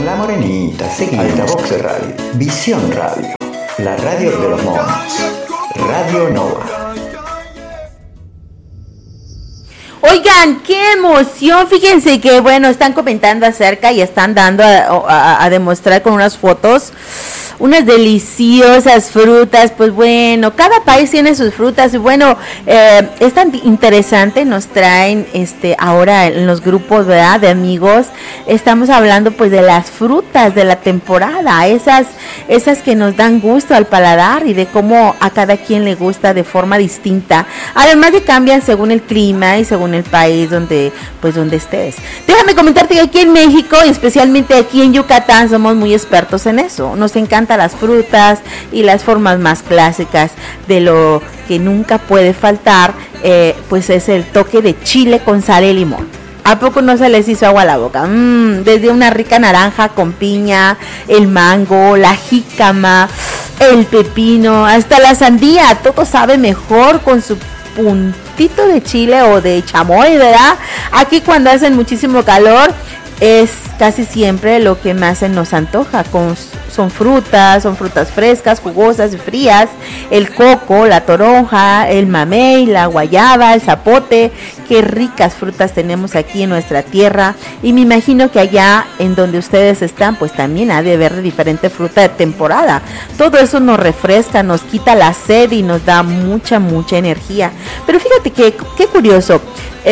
con La Morenita, seguí Altavox Radio, Visión Radio, la radio de los monos, Radio Nova. Oigan, qué emoción, fíjense que bueno, están comentando acerca y están dando a demostrar con unas fotos unas deliciosas frutas. Pues bueno, cada país tiene sus frutas y bueno, es tan interesante, nos traen ahora en los grupos, ¿verdad?, de amigos, estamos hablando pues de las frutas de la temporada, esas que nos dan gusto al paladar y de cómo a cada quien le gusta de forma distinta, además de cambian según el clima y según el país donde estés. Déjame comentarte que aquí en México y especialmente aquí en Yucatán somos muy expertos en eso, nos encantan las frutas y las formas más clásicas. De lo que nunca puede faltar pues es el toque de chile con sal y limón. ¿A poco no se les hizo agua a la boca? Desde una rica naranja con piña, el mango, la jícama, el pepino, hasta la sandía, todo sabe mejor con su puntito de chile o de chamoy, ¿verdad? Aquí cuando hacen muchísimo calor es casi siempre lo que más se nos antoja, son frutas frescas, jugosas y frías, el coco, la toronja, el mamey, la guayaba, el zapote. Qué ricas frutas tenemos aquí en nuestra tierra y me imagino que allá en donde ustedes están pues también ha de haber diferente fruta de temporada. Todo eso nos refresca, nos quita la sed y nos da mucha energía. Pero fíjate que qué curioso,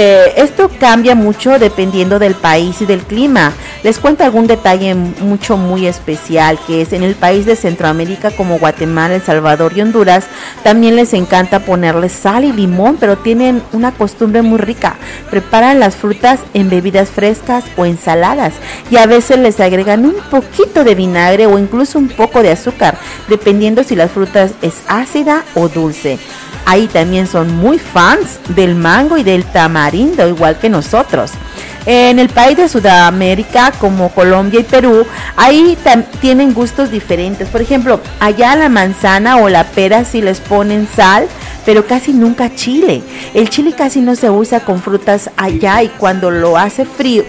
esto cambia mucho dependiendo del país y del clima. Les cuento algún detalle muy especial, que es en el país de Centroamérica como Guatemala, El Salvador y Honduras, también les encanta ponerle sal y limón, pero tienen una costumbre muy rica. Preparan las frutas en bebidas frescas o ensaladas y a veces les agregan un poquito de vinagre o incluso un poco de azúcar, dependiendo si la fruta es ácida o dulce. Ahí también son muy fans del mango y del tamarindo, igual que nosotros. En el país de Sudamérica, como Colombia y Perú, ahí tienen gustos diferentes. Por ejemplo, allá la manzana o la pera sí les ponen sal, pero casi nunca chile. El chile casi no se usa con frutas allá y cuando hace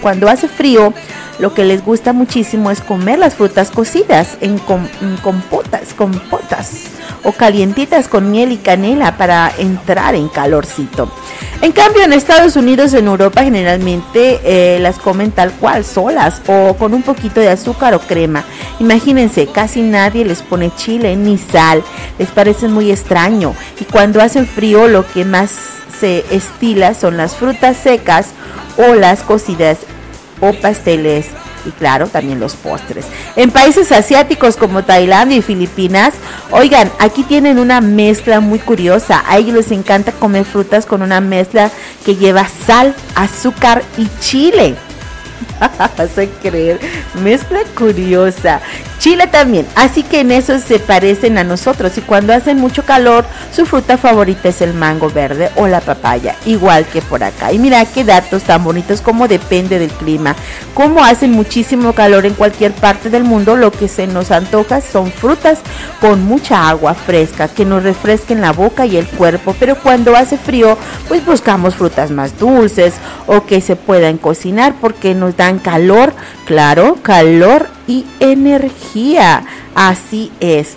frío, lo que les gusta muchísimo es comer las frutas cocidas en compotas o calientitas con miel y canela para entrar en calorcito. En cambio, en Estados Unidos, en Europa, generalmente las comen tal cual, solas o con un poquito de azúcar o crema. Imagínense, casi nadie les pone chile ni sal, les parece muy extraño. Y cuando hacen frío, lo que más se estila son las frutas secas o las cocidas o pasteles. Y claro, también los postres. En países asiáticos como Tailandia y Filipinas, oigan, aquí tienen una mezcla muy curiosa. A ellos les encanta comer frutas con una mezcla que lleva sal, azúcar y chile. Vas a creer, mezcla curiosa. Chile también, así que en eso se parecen a nosotros. Y cuando hace mucho calor, su fruta favorita es el mango verde o la papaya, igual que por acá. Y mira qué datos tan bonitos, cómo depende del clima. Como hace muchísimo calor en cualquier parte del mundo, lo que se nos antoja son frutas con mucha agua fresca, que nos refresquen la boca y el cuerpo. Pero cuando hace frío, pues buscamos frutas más dulces o que se puedan cocinar porque nos dan calor, claro, calor y energía, así es.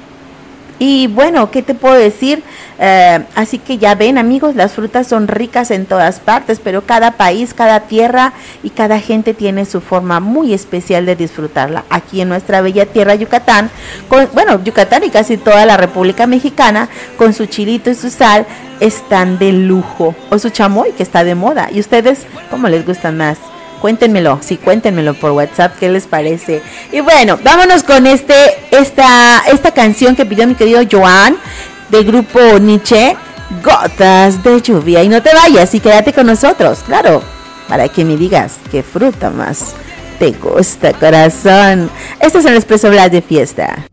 Y bueno, ¿qué te puedo decir? Así que ya ven, amigos, las frutas son ricas en todas partes, pero cada país, cada tierra y cada gente tiene su forma muy especial de disfrutarla. Aquí en nuestra bella tierra Yucatán, Yucatán y casi toda la República Mexicana, con su chilito y su sal, están de lujo. O su chamoy, que está de moda. ¿Y ustedes cómo les gustan más? Cuéntenmelo por WhatsApp, ¿qué les parece? Y bueno, vámonos con esta canción que pidió mi querido Joan, del grupo Nietzsche, Gotas de Lluvia. Y no te vayas y quédate con nosotros, claro, para que me digas qué fruta más te gusta, corazón. Este es el Expreso Blas de fiesta.